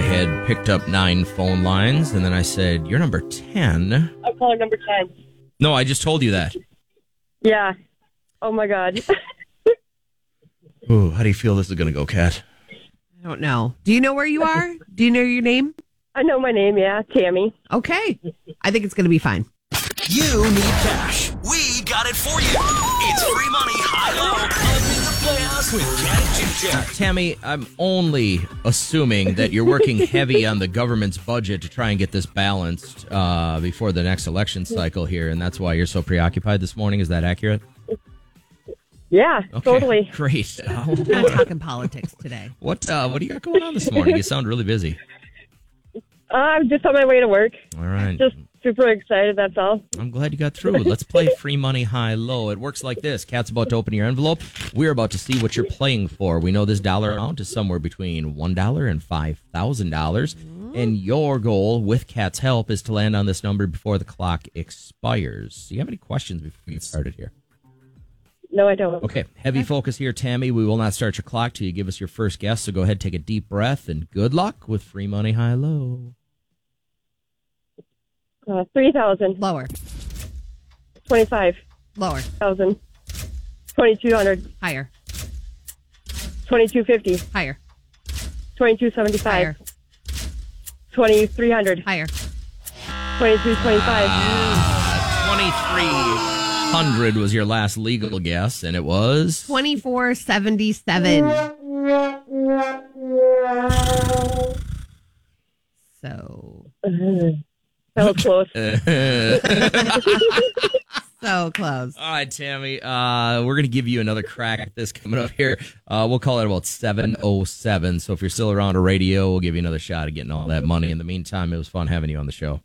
I had picked up 9 phone lines, and then I said, you're number 10. I'm calling number 10. No, I just told you that. Yeah. Oh, my God. Ooh, how do you feel this is going to go, Kat? I don't know. Do you know where you are? Do you know your name? I know my name, yeah. Tammy. Okay. I think it's going to be fine. You need cash. We got it for you. It's free money, high-low, in the Playhouse with Kat and Ginger. Tammy, I'm only assuming that you're working heavy on the government's budget to try and get this balanced before the next election cycle here, and that's why you're so preoccupied this morning. Is that accurate? Yeah, Okay, totally. Great. We're not talking politics today. What do you got going on this morning? You sound really busy. I'm just on my way to work. All right. Just super excited, that's all. I'm glad you got through. Let's play free money high-low. It works like this. Kat's about to open your envelope. We're about to see what you're playing for. We know this dollar amount is somewhere between $1 and $5,000. And your goal, with Kat's help, is to land on this number before the clock expires. Do you have any questions before we get started here? No, I don't. Okay, heavy focus here, Tammy. We will not start your clock till you give us your first guess. So go ahead, take a deep breath, and good luck with free money high-low. 3,000. Lower. 25. Lower. 1,000. 2,200. Higher. 2,250. Higher. 2,275. Higher. 2,300. Higher. 2,325. 2,300 was your last legal guess, and it was 2477. So That was close. so close. All right, Tammy. We're going to give you another crack at this coming up here. We'll call it about 7:07. So if you're still around a radio, we'll give you another shot at getting all that money. In the meantime, it was fun having you on the show.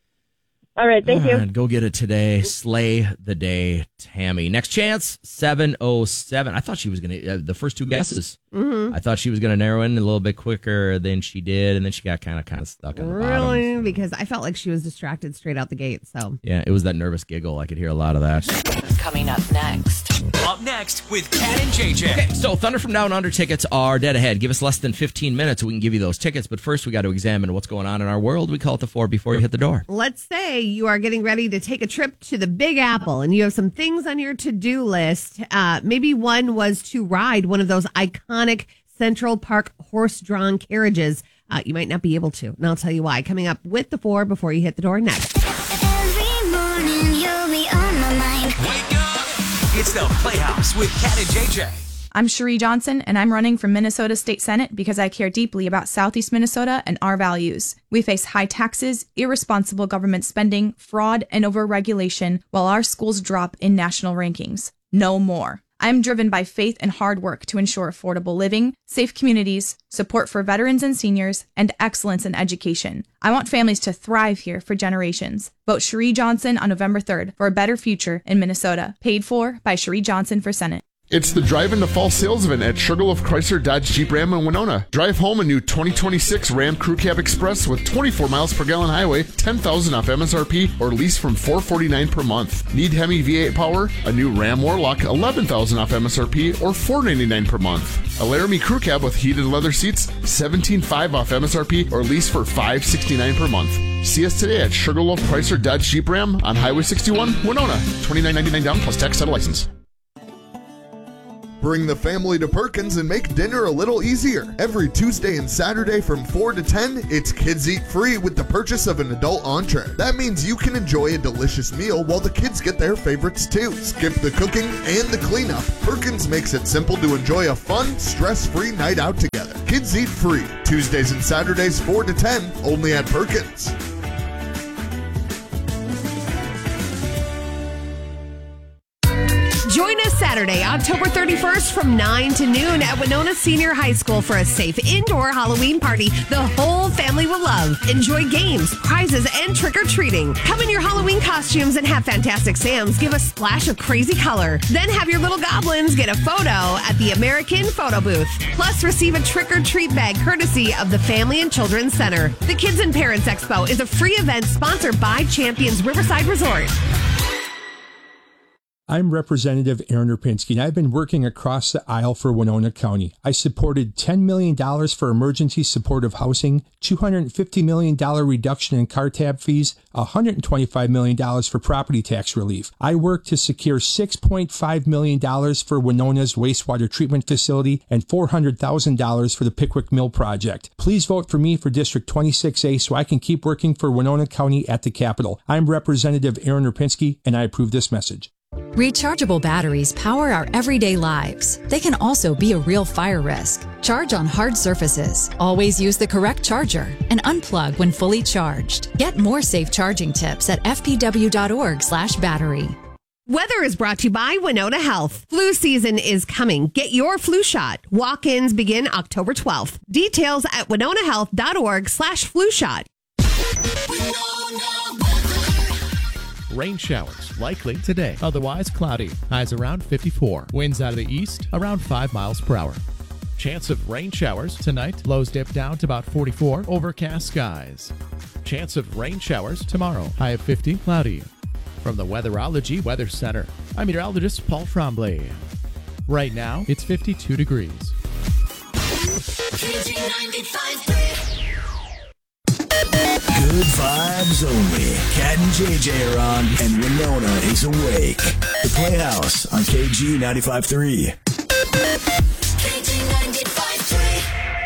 All right, thank you. Go get it today. Slay the day, Tammy. Next chance, 7:07. I thought she was going to, the first two guesses, I thought she was going to narrow in a little bit quicker than she did, and then she got kind of stuck on the bottom. Really? Because I felt like she was distracted straight out the gate. So Yeah, it was that nervous giggle. I could hear a lot of that. Coming up next. Up next with Kat and JJ. Okay, so Thunder from Down Under tickets are dead ahead. Give us less than 15 minutes, we can give you those tickets. But first, we got to examine what's going on in our world. We call it the 4 before you hit the door. let's say you are getting ready to take a trip to the Big Apple and you have some things on your to-do list. Maybe one was to ride one of those iconic Central Park horse-drawn carriages. You might not be able to, and I'll tell you why. Coming up with the 4 before you hit the door next. Every morning you'll be on my mind. Wake up! It's the Playhouse with Kat and JJ. I'm Cherie Johnson, and I'm running for Minnesota State Senate because I care deeply about Southeast Minnesota and our values. We face high taxes, irresponsible government spending, fraud, and overregulation, while our schools drop in national rankings. No more. I'm driven by faith and hard work to ensure affordable living, safe communities, support for veterans and seniors, and excellence in education. I want families to thrive here for generations. Vote Cherie Johnson on November 3rd for a better future in Minnesota. Paid for by Cherie Johnson for Senate. It's the Drive into Fall sales event at Sugarloaf Chrysler Dodge Jeep Ram in Winona. Drive home a new 2026 Ram Crew Cab Express with 24 miles per gallon highway, $10,000 off MSRP, or lease from $449 per month. Need Hemi V8 power? A new Ram Warlock, $11,000 off MSRP, or $499 per month. A Laramie Crew Cab with heated leather seats, $17,500 off MSRP, or lease for $569 per month. See us today at Sugarloaf Chrysler Dodge Jeep Ram on Highway 61, Winona. $29.99 down plus tax title license. Bring the family to Perkins and make dinner a little easier. Every Tuesday and Saturday from 4 to 10, it's kids eat free with the purchase of an adult entree. That means you can enjoy a delicious meal while the kids get their favorites too. Skip the cooking and the cleanup. Perkins makes it simple to enjoy a fun, stress-free night out together. Kids eat free. Tuesdays and Saturdays 4 to 10, only at Perkins. Join us Saturday, October 31st from 9 to noon at Winona Senior High School for a safe indoor Halloween party the whole family will love. Enjoy games, prizes, and trick-or-treating. Come in your Halloween costumes and have Fantastic Sam's give a splash of crazy color. Then have your little goblins get a photo at the American Photo Booth. Plus, receive a trick-or-treat bag courtesy of the Family and Children's Center. The Kids and Parents Expo is a free event sponsored by Champions Riverside Resort. I'm Representative Aaron Rapinski, and I've been working across the aisle for Winona County. I supported $10 million for emergency supportive housing, $250 million reduction in car tab fees, $125 million for property tax relief. I worked to secure $6.5 million for Winona's wastewater treatment facility and $400,000 for the Pickwick Mill project. Please vote for me for District 26A so I can keep working for Winona County at the Capitol. I'm Representative Aaron Rapinski, and I approve this message. Rechargeable batteries power our everyday lives. They can also be a real fire risk. Charge on hard surfaces. Always use the correct charger and unplug when fully charged. Get more safe charging tips at fpw.org/battery. Weather is brought to you by Winona Health. Flu season is coming. Get your flu shot. Walk-ins begin October 12th. Details at winonahealth.org/flu shot. Rain showers likely today. Otherwise cloudy. Highs around 54. Winds out of the east around 5 miles per hour. Chance of rain showers tonight. Lows dip down to about 44. Overcast skies. Chance of rain showers tomorrow. High of 50. Cloudy. From the Weatherology Weather Center, I'm meteorologist Paul Tremblay. Right now, it's 52 degrees. Good vibes only. Cat and JJ are on, and Winona is awake. The Playhouse on KG 95.3. KG 95.3.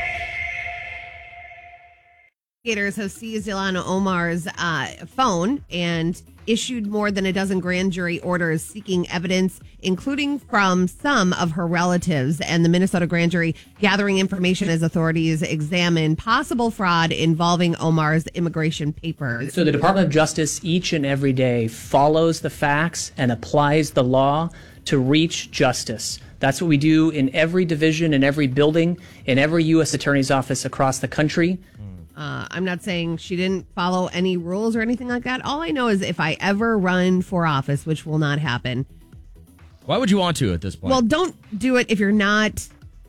Investigators have seized Ilhan Omar's phone and issued more than a dozen grand jury orders seeking evidence, including from some of her relatives, and the Minnesota grand jury gathering information as authorities examine possible fraud involving Omar's immigration papers. So the Department of Justice each and every day follows the facts and applies the law to reach justice. That's what we do in every division, in every building, in every U.S. Attorney's office across the country. I'm not saying she didn't follow any rules or anything like that. All I know is if I ever run for office, which will not happen. Why would you want to at this point? Well, don't do it if you're not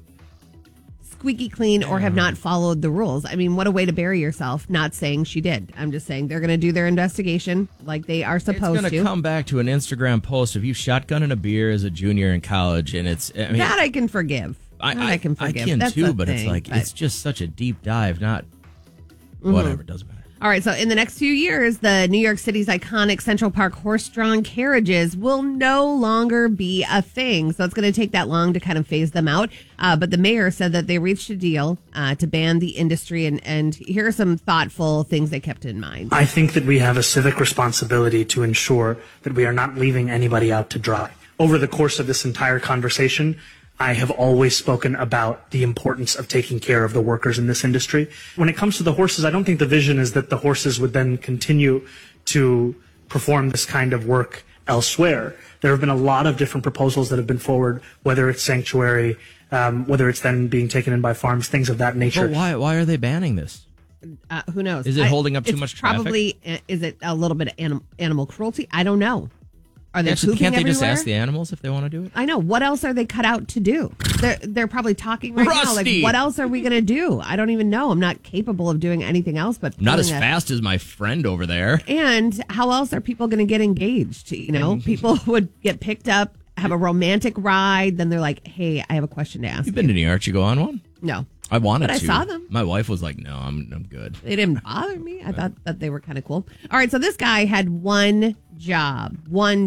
squeaky clean or have not followed the rules. I mean, what a way to bury yourself, not saying she did. I'm just saying they're going to do their investigation like they are supposed to. It's going to come back to an Instagram post of you shotgunning a beer as a junior in college, and it's... I mean, that I can forgive. I can That's too, but thing, it's like, it's just such a deep dive, not... Whatever, doesn't matter. All right, so in the next few years, the New York City's iconic Central Park horse-drawn carriages will no longer be a thing. So it's going to take that long to kind of phase them out. But the mayor said that they reached a deal to ban the industry. And here are some thoughtful things they kept in mind. I think that we have a civic responsibility to ensure that we are not leaving anybody out to dry. Over the course of this entire conversation, I have always spoken about the importance of taking care of the workers in this industry. When it comes to the horses, I don't think the vision is that the horses would then continue to perform this kind of work elsewhere. There have been a lot of different proposals that have been forward, whether it's sanctuary, whether it's then being taken in by farms, things of that nature. But why are they banning this? Who knows? Is it holding up too much traffic? Probably, is it a little bit of animal cruelty? I don't know. Are they Actually, pooping can't they everywhere? just ask the animals if they want to do it? I know. What else are they cut out to do? They're probably talking right now. Like, what else are we going to do? I don't even know. I'm not capable of doing anything else. But not as fast as my friend over there. And how else are people going to get engaged? You know, people would get picked up, have a romantic ride. Then they're like, hey, I have a question to ask. You've been to New York. You go on one? No. I wanted but to. I saw them. My wife was like, no, I'm good. They didn't bother me. I thought that they were kind of cool. All right, so this guy had one job.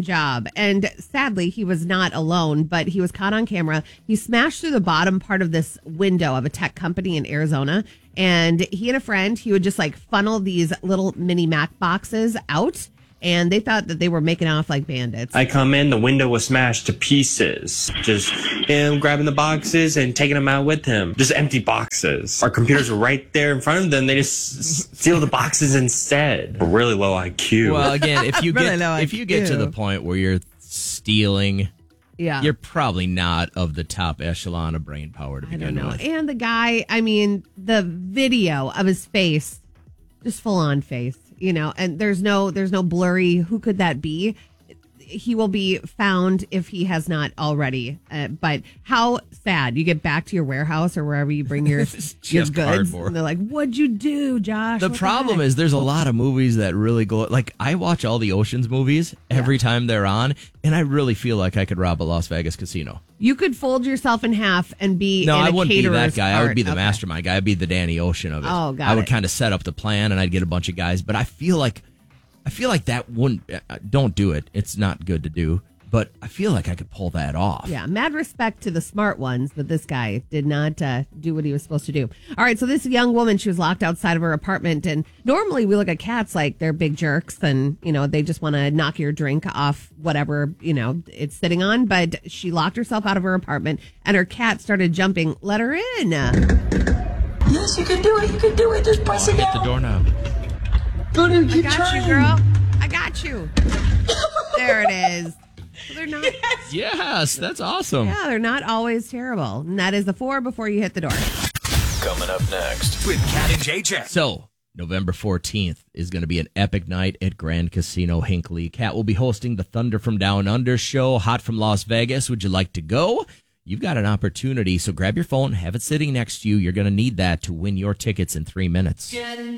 And sadly, he was not alone, but he was caught on camera. He smashed through the bottom part of this window of a tech company in Arizona. And he and a friend, he would just like funnel these little mini Mac boxes out. And they thought that they were making off like bandits. I come in, the window was smashed to pieces. Just him grabbing the boxes and taking them out with him. Just empty boxes. Our computers were right there in front of them. They just steal the boxes instead. Really low IQ. Well, again, if you Really get to the point where you're stealing, yeah, you're probably not of the top echelon of brain power to begin with. And the guy, I mean, the video of his face, just full on face. You know, and there's no blurry. Who could that be? he will be found if he has not already. But how sad. You get back to your warehouse or wherever you bring your goods. Cardboard. And they're like, what'd you do, Josh? The problem is there's a lot of movies that really go, like I watch all the Oceans movies every time they're on, and I really feel like I could rob a Las Vegas casino. You could fold yourself in half and be No, in I a wouldn't be caterer's that guy. I would be the part. mastermind guy. I'd be the Danny Ocean of it. Oh, got I would it. kind of set up the plan, and I'd get a bunch of guys. But I feel like that wouldn't. Don't do it. It's not good to do. But I feel like I could pull that off. Yeah, mad respect to the smart ones, but this guy did not do what he was supposed to do. All right, so this young woman, she was locked outside of her apartment, and normally we look at cats like they're big jerks, and they just want to knock your drink off whatever it's sitting on. But she locked herself out of her apartment, and her cat started jumping. Let her in. Yes, you can do it. You can do it. Just press it down. Hit the doorknob. Go to I got you, girl. I got you. There it is. So they're not. Yes, that's awesome. Yeah, they're not always terrible. And that is the 4 before you hit the door. Coming up next with Cat and JJ. So, November 14th is going to be an epic night at Grand Casino Hinckley. Cat will be hosting the Thunder from Down Under show, hot from Las Vegas. Would you like to go? You've got an opportunity, so grab your phone, have it sitting next to you. You're going to need that to win your tickets in 3 minutes.